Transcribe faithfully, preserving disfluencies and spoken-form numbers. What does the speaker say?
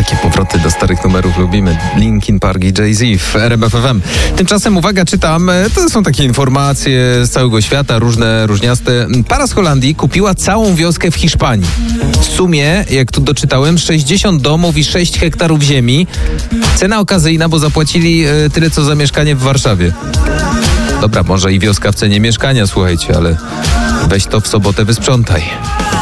takie powroty do starych numerów lubimy. Linkin Park i Jay-Z w R M F F M. Tymczasem, uwaga, czytam, to są takie informacje z całego świata, różne, różniaste. Para z Holandii kupiła całą wioskę w Hiszpanii. W sumie, jak tu doczytałem, sześćdziesiąt domów i sześć hektarów ziemi. Cena okazyjna, bo zapłacili e, tyle, co za mieszkanie w Warszawie. Dobra, może i wioska w cenie mieszkania, słuchajcie, ale weź to w sobotę wysprzątaj.